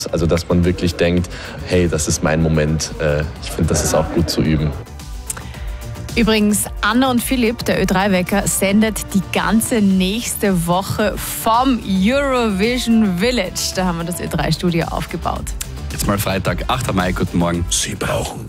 Also dass man wirklich denkt, hey, das ist mein Moment. Ich finde, das ist auch gut zu üben. Übrigens, Anna und Philipp, der Ö3-Wecker, sendet die ganze nächste Woche vom Eurovision Village. Da haben wir das Ö3-Studio aufgebaut. Jetzt mal Freitag, 8. Mai, guten Morgen. Sie brauchen